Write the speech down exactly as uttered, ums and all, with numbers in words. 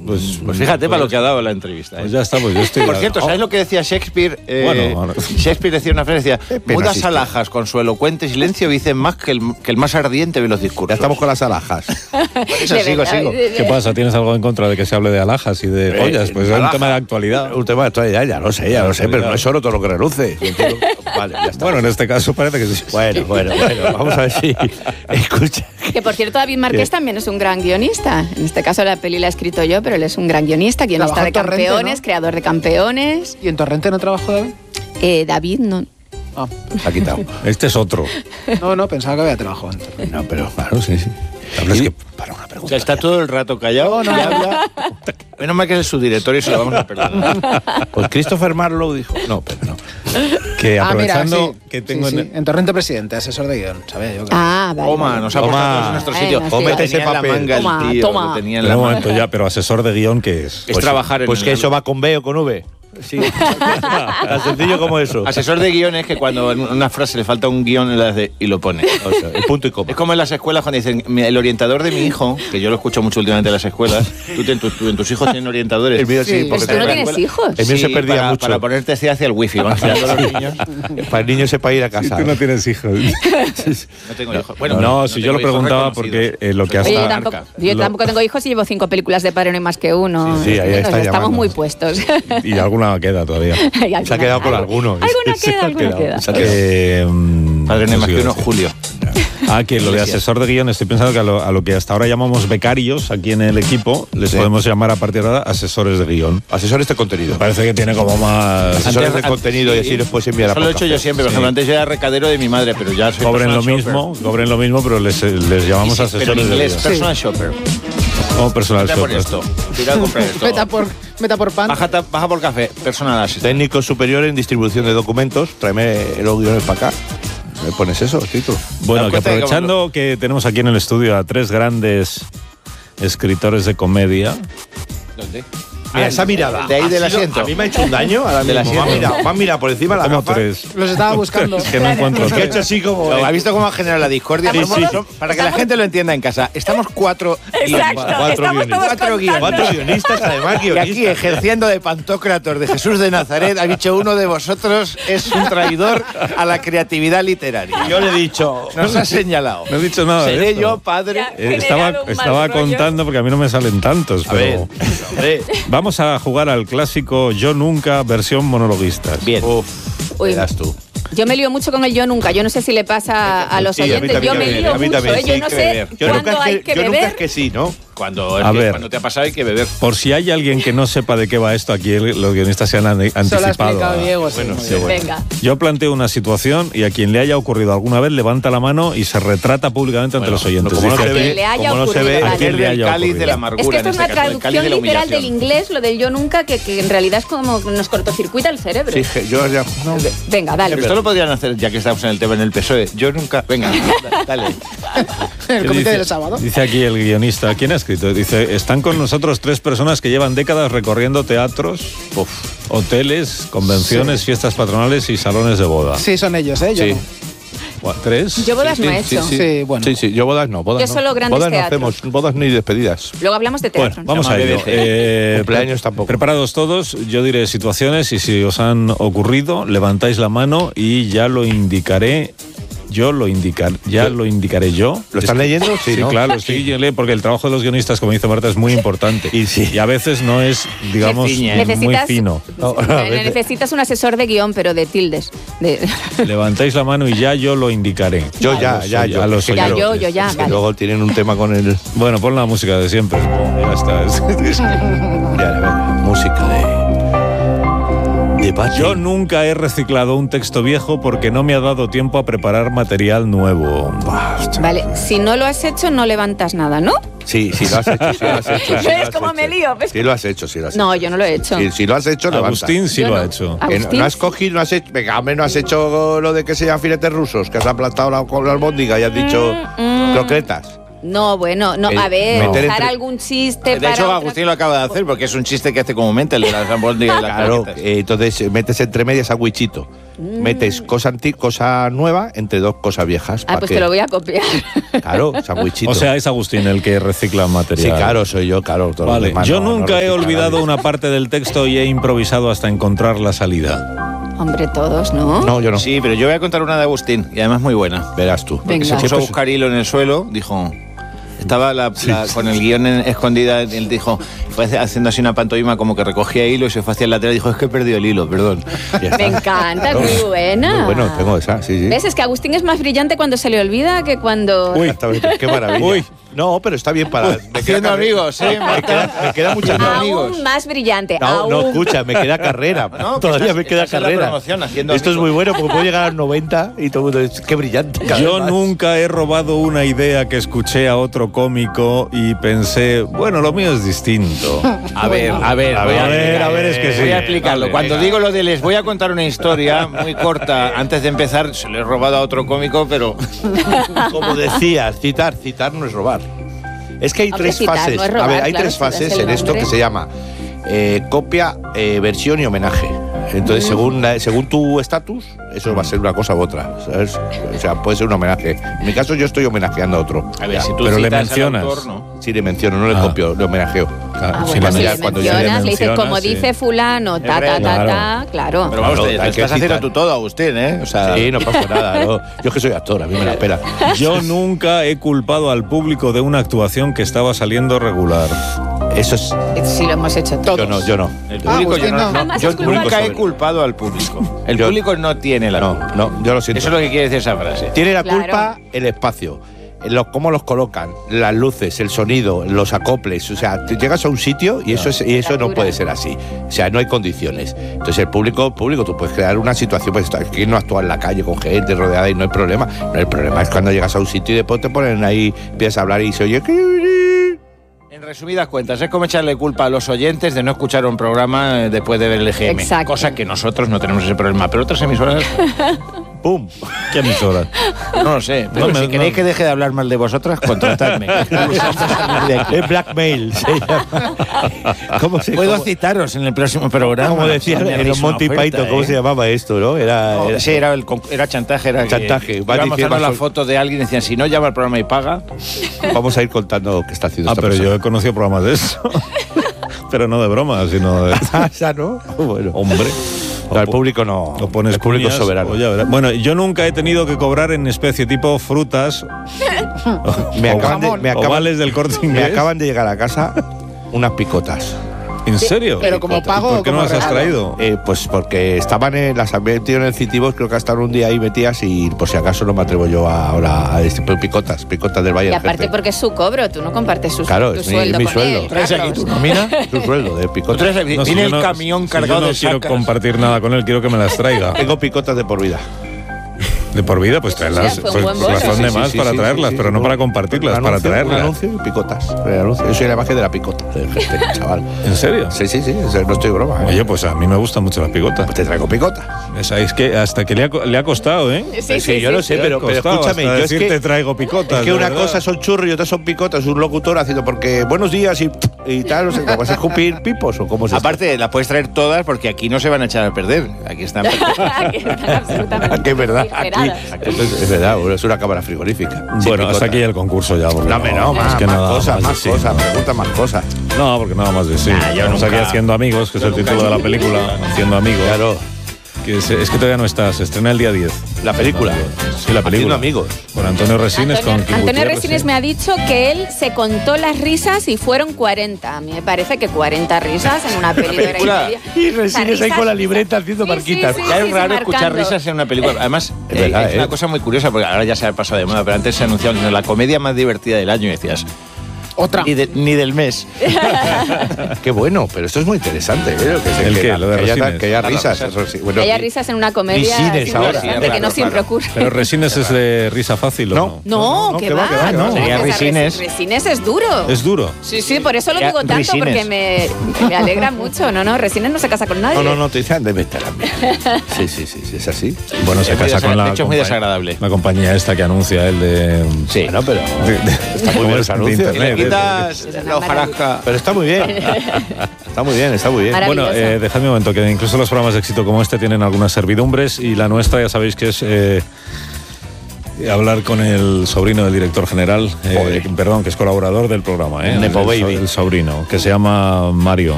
Pues, pues fíjate pues, para lo que ha dado la entrevista. ¿eh? Pues ya está, pues yo estoy... Por cierto, ¿sabes oh. lo que decía Shakespeare? Eh, bueno, ahora... Shakespeare decía una frase, decía, mudas alhajas con su elocuente silencio dicen más que el, que el más ardiente de los discursos. Ya estamos con las alhajas. Eso, sigo, sigo. ¿Qué pasa? ¿Tienes algo en contra de que se hable de alhajas y de joyas? Pues es un tema de actualidad. Un tema de actualidad, ya lo sé, ya lo sé, pero no es solo todo lo que reluce. Vale, ya está. Bueno, en este caso parece que sí. Bueno, bueno, bueno, vamos a ver si... Escucha. Que por cierto, David Márquez sí. también es un gran guionista. En este caso la peli la he escrito yo, pero él es un gran guionista, guionista de Torrente, Campeones, ¿no? Creador de Campeones. ¿Y en Torrente no trabajó David? Eh, David no... Ah, se ha quitado. Este es otro. No, no, pensaba que había trabajado en Torrente. No, pero claro, sí, sí. Es que para una pregunta. O sea, está todo el rato callado. No, no, habla. Menos mal que es el subdirector y se lo vamos a perdonar. Pues Christopher Marlowe dijo. No, pero no. Que aprovechando ah, mira, sí, que tengo sí, sí. en... en Torrente Presidente, asesor de guión, ¿sabes? Yo creo. Ah, vale. Toma, nos ha puesto en nuestro sitio. Cómete ese papel. Toma, tío, toma. Tenía en Pero la un momento ya, pero asesor de guión, ¿qué es? Es pues, trabajar en Pues el... que eso va con B o con V. Sí, tan sencillo como eso. Asesor de guión es que cuando en una frase le falta un guión le hace y lo pone. O sea, el punto y coma. Es como en las escuelas cuando dicen, el orientador de mi hijo, que yo lo escucho mucho últimamente en las escuelas, tú, ten, tú, tú en tus hijos tienen orientadores. El mío sí, sí porque ¿tú no tienes hijos? El mío sí, se perdía para, mucho. Para ponerte hacia el wifi, van girando los niños. Para el niño sepa ir a casa. Si tú no tienes hijos. No tengo hijos. Bueno, no, no, si no yo lo preguntaba porque eh, lo que hasta... Oye, yo tampoco, yo lo... tampoco tengo hijos y llevo cinco películas de Padre No Hay Más Que Uno. Sí, sí, ahí está Estamos llamando. muy puestos. Y alguna queda todavía. Se ha quedado con alguno. Alguna queda, alguna queda. Eh, Padre No Hay Más Que Uno, Julio. Ah, que lo de asesor de guión, estoy pensando que a lo, a lo que hasta ahora llamamos becarios aquí en el equipo, les sí. podemos llamar a partir de ahora asesores de guión. Asesores de contenido. Me parece que tiene como más... Asesores antes, de contenido sí, y así les puedes enviar a Eso lo he hecho yo siempre, por ejemplo, sí. antes yo era recadero de mi madre, pero ya soy Cobren lo mismo, shopper. cobren lo mismo, pero les, les llamamos sí, asesores pero en inglés, de guión. personal sí. shopper. Como personal Tira shopper. por esto. Tira a comprar esto. Meta por, meta por pan. Baja, baja por café, personal assistant. Técnico superior en distribución de documentos, tráeme los guiones para acá. ¿Me pones eso, título? Bueno, que aprovechando que tenemos aquí en el estudio a tres grandes escritores de comedia. ¿Dónde? Mira, esa mirada. De ahí del sido, asiento. A mí me ha hecho un daño. Ahora del mismo. Me ha mirado, me ha mirado por encima de la Como gafa. tres. Los estaba buscando. Es que no encuentro Es que ha tres. hecho así como... ¿Ha visto cómo ha generado la discordia? Sí, sí. Para que la gente lo entienda en casa. Estamos cuatro Exacto, cuatro estamos guionistas. todos Cuatro contando. Cuatro guionistas, además, Y guionistas. aquí, ejerciendo de Pantocrator de Jesús de Nazaret, ha dicho uno de vosotros es un traidor a la creatividad literaria. Yo le he dicho... Nos ha señalado. No he dicho nada de Seré esto. yo, padre. Ya. Eh, estaba generado un estaba mal rollo. contando porque a mí no me salen tantos, A ver, pero hombre. vamos a jugar al clásico Yo Nunca versión monologuistas. Bien. Uf, Uy. verás tú. Yo me lío mucho con el yo nunca. Yo no sé si le pasa a los Sí, a mí oyentes. también, Yo me a mí lío también, mucho. ¿eh? sí, Yo hay no que sé beber. Yo nunca cuándo es hay que, que yo nunca beber. es que sí, ¿no? Cuando, es A que ver. cuando te ha pasado hay que beber. Por si hay alguien que no sepa de qué va esto, aquí los guionistas se han ane- Eso lo ha anticipado. explicado a- Diego. Sí, Bueno, muy sí, bien. bueno. Venga. Yo planteo una situación y a quien le haya ocurrido alguna vez levanta la mano y se retrata públicamente ante Bueno, los oyentes. como no Dice, se A quien ve, le haya como no se ocurrido, ve, vale. a quien le El haya cáliz de ocurrido. la Es amargura. que esto en es una este caso, el cáliz traducción de la literal del humillación. inglés, lo del yo nunca, que, que en realidad es como nos cortocircuita el cerebro. Sí, que yo ya... no. Venga, dale. Pero esto lo podrían hacer, ya que estamos en el tema en el P S O E. Yo nunca... Venga, dale. El comité dice, del sábado. dice aquí el guionista, ¿quién ha escrito? Dice, están con nosotros tres personas que llevan décadas recorriendo teatros, uf, hoteles, convenciones, Sí. fiestas patronales y salones de boda. Sí, son ellos, ¿eh? Yo Sí. no. Gua- ¿Tres? Yo bodas Sí, no he sí, hecho. sí. Sí, bueno. Sí, sí, yo bodas no, bodas Yo no. solo grandes bodas no teatros. hacemos, bodas ni despedidas. Luego hablamos de teatro. Bueno, vamos a Llama ello. B B C. Eh, Cumpleaños tampoco. Preparados todos, yo diré situaciones y si os han ocurrido, levantáis la mano y ya lo indicaré. Yo lo indicar, ya lo indicaré yo. ¿Lo están leyendo? Sí, Sí, ¿no? claro, estoy leyendo porque el trabajo de los guionistas, como dice Marta, es muy importante. Y sí. a veces no es, digamos, ciñe. muy Necesitas, fino. No, sí, a veces- necesitas un asesor de guión, pero de tildes. De- Levantáis la mano y ya yo lo indicaré. Yo A ya, los ya, oy- yo. a los Es que Ya, oyentes. yo, yo ya, Es que vale. luego tienen un tema con el... Bueno, pon la música de siempre. Ya está. Ya, venga, música de... Debate. Yo nunca he reciclado un texto viejo porque no me ha dado tiempo a preparar material nuevo. Vale, si no lo has hecho, no levantas nada, ¿no? Sí, sí lo has hecho, sí lo has hecho. sí lo ¿Ves has cómo hecho. me lío? ¿Ves? Sí lo has hecho, sí lo has No, hecho. yo no lo he hecho. Sí, si lo has hecho, levanta. Agustín sí Yo lo no. ha hecho. Ah, Que no, Agustín. no has cogido, no has hecho... Venga, hombre, no has hecho lo de que se llaman filetes rusos, que has aplastado la, con la albóndiga y has dicho Mm, mm. croquetas. No, bueno, no, Eh, a ver, meter usar entre- algún chiste De para hecho, otra- Agustín lo acaba de hacer porque es un chiste que hace comúnmente, el de las albóndigas y las Claro, croquetas. eh, entonces eh, metes entre medias sandwichito. Mm. Metes cosa anti, cosa nueva entre dos cosas viejas. Ah, pa' pues que- te lo voy a copiar. Claro, sandwichito. O sea, es Agustín el que recicla material. sí, claro, soy yo, claro. todo lo Vale, demás yo no- no nunca he recicla olvidado nadie. una parte del texto y he improvisado hasta encontrar la salida. Hombre, todos, ¿no? No, yo no. Sí, pero yo voy a contar una de Agustín y además muy buena. Verás tú. Venga. Se puso a Siempre- buscar hilo en el suelo, dijo. Estaba la- la- con el guión en- escondida, él dijo, fue haciendo así una pantomima como que recogía hilo y se fue hacia el lateral y dijo, es que he perdido el hilo, perdón. Ya está. Me encanta, es muy buena. Muy bueno, tengo esa, sí, sí. ¿Ves? Es que Agustín es más brillante cuando se le olvida que cuando... Uy, exactamente, qué maravilla. Uy. No, pero está bien para. Me queda Haciendo carrera. amigos, ¿eh? Me queda, me queda mucha Haciendo aún amigos. más brillante. No, aún. no, escucha, me queda carrera. No, que Todavía estás- me queda estás en la carrera. promoción, haciendo Esto es amigos. muy bueno porque puedo llegar a los noventa y todo el mundo dice, qué brillante. cada Yo vez más". nunca he robado una idea que escuché a otro cómico y pensé, bueno, lo mío es distinto. A ver, a ver, A voy ver, explicar- a ver, es que sí. Voy a explicarlo. Vale, Cuando venga. digo lo de les voy a contar una historia muy corta, antes de empezar, se lo he robado a otro cómico, pero Como decías, citar, citar no es robar. Es que hay Hombre, tres citar fases. no es robar, a ver, hay claro, tres si das fases el en esto nombre. que se llama eh, copia, eh, versión y homenaje. Entonces, según, la- según tu estatus, eso va a ser una cosa u otra, ¿sabes? O sea, puede ser un homenaje. En mi caso, yo estoy homenajeando a otro. a ver, Ya. si tú pero le citas al mencionas. autor, ¿no? Sí, le menciono, no le Ah. copio, le homenajeo. Claro, Ah, si bueno, le si ya- le cuando ya mencionas, le le dices, mencionas, como sí. dice fulano, ta, ta, Claro. ta, ta, claro. Pero vamos, Claro, te, te hay que estás haciendo citar. tú todo, Agustín, ¿eh? O sea, Sí, no pasa nada. no. Yo es que soy actor, a mí me la espera. Yo nunca he culpado al público de una actuación que estaba saliendo regular. Eso es. Sí, lo hemos hecho Yo todos. no, yo no. el Ah, público yo Agustín, no, no. no, Jamás yo has culpado. nunca he Sobre. culpado al público. El Yo- público no tiene la No, culpa. no, yo lo siento. Eso es lo que quiere decir esa frase. Tiene la Claro. culpa el espacio, los, cómo los colocan, las luces, el sonido, los acoples. O sea, te llegas a un sitio y eso, es, y eso no Temperatura. puede ser así. O sea, no hay condiciones. Entonces, el público, público, tú puedes crear una situación, pues aquí no actúa en la calle con gente rodeada y no hay problema. No, el problema es cuando llegas a un sitio y después te ponen ahí, empiezas a hablar y se oye. En resumidas cuentas, es como echarle culpa a los oyentes de no escuchar un programa eh, después de ver el E G M. Exacto. Cosa que nosotros no tenemos ese problema. Pero otras emisoras, ¡Pum! ¿Qué emisora? no lo sé. Pero No me- si queréis no. que deje de hablar mal de vosotras, contratadme. Es blackmail. se llama. ¿Cómo se Puedo cómo- citaros en el próximo programa. Como decían Me en hacéis los una Monty oferta, Python, ¿cómo ¿eh? se llamaba esto, no? Era, No, era- sí, era, el, con- era chantaje. Era que Chantaje, va iba diciendo- mostrando va la sol- foto de alguien y decían, si no llama al programa y paga. Vamos a ir contando qué está haciendo Ah, esta pero persona. yo he conocido programas de eso. Pero no de broma, sino de... Ah, esa no. Bueno. Hombre. No, el público no. Lo pones el público es cuñas, soberano. o ya verás. Bueno, yo nunca he tenido que cobrar en especie tipo frutas Me o, acaban de, jamón. me o acaban, vales del Corte me Inglés. acaban de llegar a casa unas picotas. ¿En serio? Pero como pago ¿Por o qué no como las has regalo? traído? Eh, pues porque estaban en las había metido en el Citibos, creo que hasta un día ahí metidas y por si acaso no me atrevo yo a, ahora a este picotas, picotas del Valle Y del aparte Jefe. porque es su cobro, tú no compartes su, Claro, tu es mi- sueldo mi con sueldo. él. Traes aquí Carlos. tu nómina. Su sueldo de picotas. Traes aquí- No, si Tiene yo el no- camión si cargado yo no de quiero sacas. compartir nada con él, quiero que me las traiga. Tengo picotas de por vida. De por vida, pues traerlas. Sí, fue un Pues, buen pues bono. razón de Sí, más sí, para sí, traerlas, sí, pero sí, no sí. para compartirlas, Un para anuncio, traerlas. Un anuncio y picotas. El anuncio. Yo soy la imagen de la picota, del jefe, chaval. ¿En serio? Sí, sí, sí, o sea, no estoy broma. ¿eh? Oye, pues a mí me gustan mucho las picotas. Pues te traigo picotas. Esa es que hasta que le ha, co- le ha costado, ¿eh? Sí, sí, Sí, yo sí, lo sé, Le ha pero, pero costado escúchame, hasta yo es decir, que, te traigo picotas. es que de una verdad. cosa son churros y otra son picotas. Un locutor haciendo porque buenos días y, y tal, no sé, ¿cómo vas a escupir pipos o cómo se Aparte, las puedes traer todas porque aquí no se van a echar a perder. Aquí están. Que están absolutamente que es verdad, aquí, refrigeradas. aquí es, es verdad, es una cámara frigorífica. Sin Bueno, picota. hasta aquí el concurso ya. porque Dame, no, más, es que más nada cosas, de más sí. cosas, pregunta más cosas. No, porque nada más de sí. Nah, yo Estamos nunca- aquí haciendo amigos, que es el nunca título de la he- película. Haciendo amigos. Claro, Que es, es que todavía no está, se estrena el día diez. la película. Sí, la película. Haciendo amigos. Con Antonio Resines, Antonio, con Kim Antonio Gutiérrez, Resines sí. me ha dicho que él se contó las risas y fueron cuarenta. A mí me parece que cuarenta risas en una peli de hora y película. media. Y O sea, Resines ahí risas- con la libreta haciendo Sí, marquitas. sí, Ya es sí, raro sí, escuchar marcando. risas en una película. Además, Es eh, verdad, es una ¿eh? cosa muy curiosa porque ahora ya se ha pasado de moda, pero antes se anunciaba la comedia más divertida del año y decías. Otra. Ni, de- ni del mes. Qué bueno, pero esto es muy interesante. ¿eh? Que, se- ¿El que, qué? Lo de que haya, Resines. que haya Ah, risas. risas. Eso sí. Bueno, Que haya y- risas en una comedia Resines es ahora, importante, sí, que no raro, siempre raro. ocurre. Pero Resines es de risa fácil, ¿o No. no? No, no, que que va, va. que va, que va. No, Sería esa Resines. res- Resines es duro. Es duro. Sí, sí, por eso lo Ya, digo tanto, Resines. porque me, me alegra mucho. No, no, Resines no se casa con nadie. No, no, no, te dicen de meter a mí. Sí, sí, sí, sí, es así. Bueno, se Es muy casa con desagra- la, de hecho, es muy compa- desagradable. la compañía esta que anuncia el de... Sí. Bueno, pero de- de- está muy ¿cómo bien es? los De anuncios. Y le internet, quitas Es una la hojarasca. Pero está muy bien. Está muy bien, está muy bien. Maravilloso. Bueno, eh, dejadme un momento, que incluso los programas de éxito como este tienen algunas servidumbres y la nuestra ya sabéis que es eh, hablar con el sobrino del director general, eh, Joder. perdón, que es colaborador del programa, eh, Un nepo el, baby. el sobrino, que se llama Mario.